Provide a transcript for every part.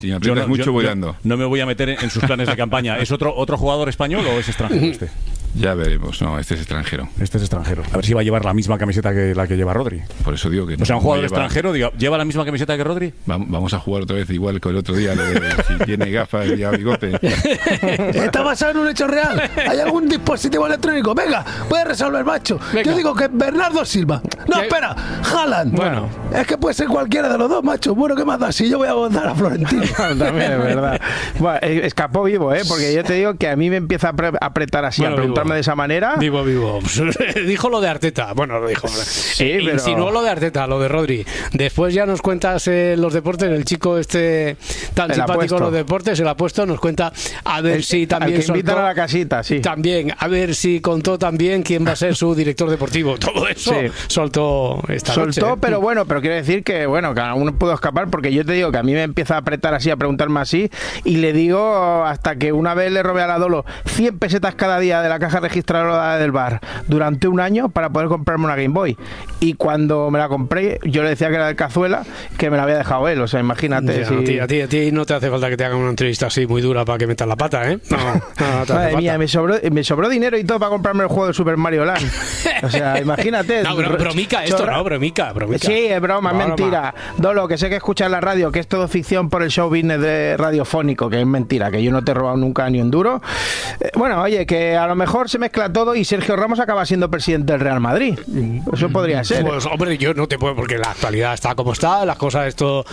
Si me aprietas mucho voy dando. No me voy a meter en sus planes de campaña. ¿Es otro jugador español o es extranjero este? Ya veremos. No, este es extranjero. Este es extranjero. A ver si va a llevar la misma camiseta que la que lleva Rodri. Por eso digo que no. O sea, un jugador extranjero lleva la misma camiseta que Rodri. Vamos a jugar otra vez igual que el otro día, lo de si tiene gafas y bigote. Está basado en un hecho real. ¿Hay algún dispositivo electrónico? Venga, puede resolver, macho. Venga. Yo digo que Bernardo Silva. No, ¿Qué? espera, Haaland. Bueno. Es que puede ser cualquiera de los dos, macho. Bueno, ¿qué más da? Si yo voy a votar a Florentino. También es verdad. Bueno, escapó vivo, porque yo te digo que a mí me empieza a apretar así, Bueno, a preguntarme vivo. de esa manera. Vivo. Dijo lo de Arteta. Bueno, lo dijo. Sí, pero... Insinuó lo de Arteta, lo de Rodri. Después ya nos cuentas los deportes. El chico este tan El simpático apuesto. en los deportes, el apuesto, nos cuenta a ver si también al que invitan a la casita, sí. También, a ver si contó también quién va a ser su director deportivo. Todo eso Sí. soltó esta noche. Pero bueno, pero quiero decir que, bueno, cada uno puedo escapar porque yo te digo que a mí me empieza a apretar así, a preguntarme así, y le digo hasta que una vez le robé a la Dolo 100 pesetas cada día de la caja registradora del bar durante un año para poder comprarme una Game Boy. Y cuando me la compré, yo le decía que era de Cazuela, que me la había dejado él. O sea, imagínate. Ya, si... a ti no te hace falta que te hagan una entrevista así muy dura para que metas la pata, ¿eh? No te hace Madre mía, falta. me sobró dinero y todo para comprarme el juego de Super Mario Land. O sea, imagínate. No, bromica esto, ¿no? Bromica. Sí, es broma, es mentira. Dolo, que sé que escuchas la radio, que es todo ficción por el show business de radiofónico, que es mentira, que yo no te he robado nunca ni un duro. Bueno, oye, que a lo mejor se mezcla todo y Sergio Ramos acaba siendo presidente del Real Madrid. Eso podría ser. Pues hombre, yo no te puedo, porque la actualidad está como está, las cosas, esto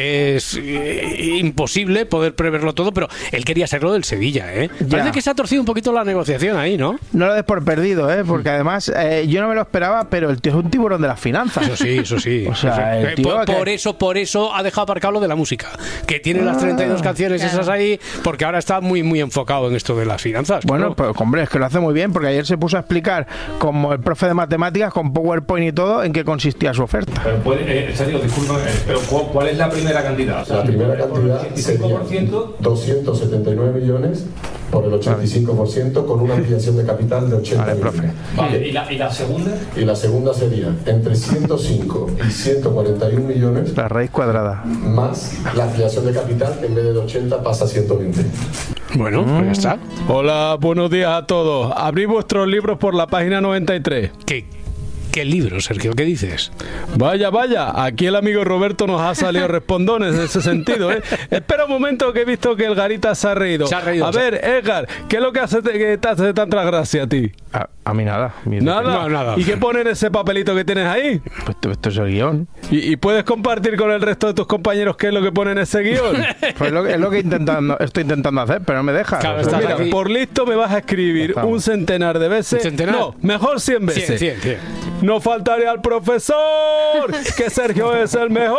es imposible poder preverlo todo, pero él quería serlo del Sevilla, ¿eh? Parece que se ha torcido un poquito la negociación ahí, ¿no? No lo des por perdido, porque además yo no me lo esperaba, pero el tío es un tiburón de las finanzas. Eso sí. O sea, el tío por eso ha dejado aparcado lo de la música, que tiene las 32 canciones esas ahí, porque ahora está muy enfocado en esto de las finanzas. Bueno, claro. pues hombre, es que lo hace muy bien, porque ayer se puso a explicar, como el profe de matemáticas, con PowerPoint y todo, en qué consistía su oferta. Sergio, disculpa, pero ¿cuál es la primera cantidad? O sea, la primera cantidad sería 279 millones por el 85%, con una ampliación de capital de 80 millones. Profe. Vale, ¿y la segunda? Y la segunda sería entre 105 y 141 millones. La raíz cuadrada. Más la ampliación de capital, en vez de 80 pasa a 120. Bueno, pues ya está. Hola, buenos días a todos. Abrí vuestros libros por la página 93. ¿Qué libro, Sergio? ¿Qué dices? Vaya, aquí el amigo Roberto nos ha salido respondones en ese sentido, ¿eh? Espera un momento, que he visto que el Garita se ha reído. A ver, Edgar, ¿qué es lo que te hace tanta gracia a ti? A mí nada. ¿Nada? No, nada. ¿Y qué pone en ese papelito que tienes ahí? Pues esto es el guión. ¿Y puedes compartir con el resto de tus compañeros qué es lo que pone en ese guión? Pues es lo que estoy intentando hacer, pero no me deja. Claro, O sea, Mira, aquí. por listo me vas a escribir un centenar de veces. ¿Un centenar? No, mejor 100 veces. 100. No faltaría al profesor, que Sergio es el mejor.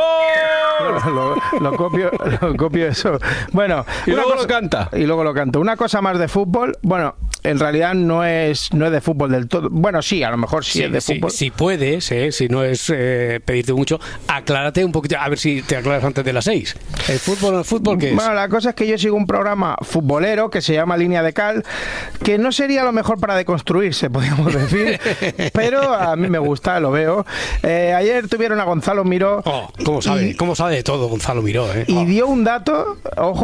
Lo copio eso. Bueno, Y luego lo canta. Y luego lo canto. Una cosa más de fútbol. Bueno, en realidad no es de fútbol del todo. Bueno, sí, a lo mejor sí es de fútbol. Si puedes, si no es pedirte mucho, aclárate un poquito, a ver si te aclaras antes de las 6. ¿El fútbol qué es? Bueno, la cosa es que yo sigo un programa futbolero que se llama Línea de Cal, que no sería lo mejor para deconstruirse, podríamos decir, pero a mí me gusta, lo veo. Ayer tuvieron a Gonzalo Miró. ¿Cómo sabe de todo Gonzalo Miró? Y dio un dato,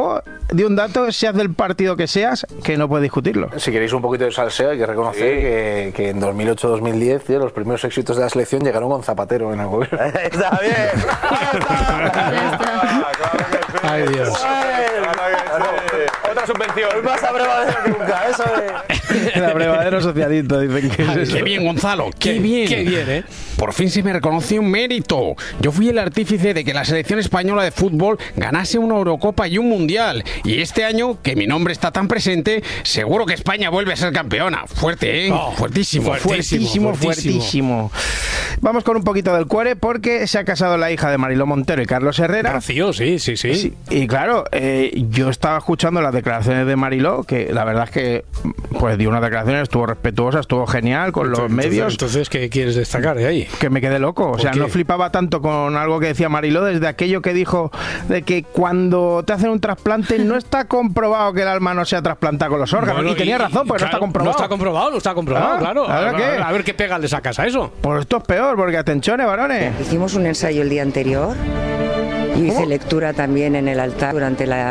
seas del partido que seas, que no puede discutirlo. Si queréis un poquito de salseo, hay que reconocer que en 2008-2010 los primeros éxitos de la selección llegaron con Zapatero en el gobierno. Está bien. Ay, Dios. Otra subvención. Más abrevadero que nunca, eso es. El abrevadero socialista, dicen que es eso. Qué bien, Gonzalo, qué bien. Qué bien, ¿eh? Por fin se me reconoce un mérito. Yo fui el artífice de que la selección española de fútbol ganase una Eurocopa y un Mundial. Y este año, que mi nombre está tan presente, seguro que España vuelve a ser campeona. Fuerte, ¿eh? Fuertísimo. Vamos con un poquito del cuore, porque se ha casado la hija de Mariló Montero y Carlos Herrera. Rocío, sí. Y claro, yo estaba escuchando las declaraciones de Mariló, que la verdad es que pues dio unas declaraciones, estuvo respetuosa, estuvo genial con los medios. Entonces, ¿qué quieres destacar de ahí? Que me quedé loco, o sea, no flipaba tanto con algo que decía Mariló, desde aquello que dijo de que cuando te hacen un trasplante no está comprobado que el alma no sea trasplantada con los órganos. Bueno, y tenía razón, porque claro, no está comprobado. Claro. A ver qué pega le sacas a eso. Pues esto es peor, porque atenciones, varones. Hicimos un ensayo el día anterior Hice lectura también en el altar durante la